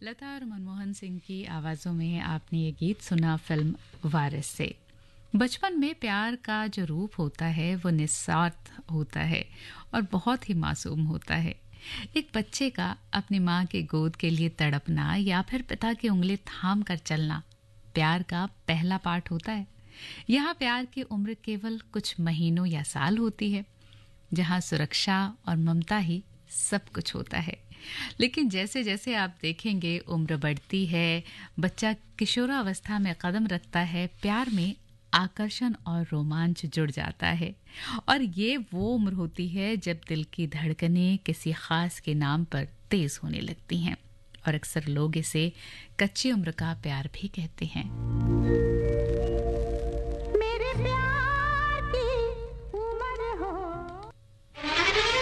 लता और मनमोहन सिंह की आवाज़ों में आपने ये गीत सुना फिल्म वारिस से। बचपन में प्यार का जो रूप होता है वो निस्वार्थ होता है और बहुत ही मासूम होता है। एक बच्चे का अपनी माँ के गोद के लिए तड़पना या फिर पिता की उंगली थाम कर चलना प्यार का पहला पाठ होता है। यहाँ प्यार की उम्र केवल कुछ महीनों या साल होती है, जहाँ सुरक्षा और ममता ही सब कुछ होता है। लेकिन जैसे जैसे आप देखेंगे उम्र बढ़ती है, बच्चा किशोरावस्था में कदम रखता है, प्यार में आकर्षण और रोमांच जुड़ जाता है। और ये वो उम्र होती है जब दिल की धड़कनें किसी खास के नाम पर तेज होने लगती हैं, और अक्सर लोग इसे कच्ची उम्र का प्यार भी कहते हैं।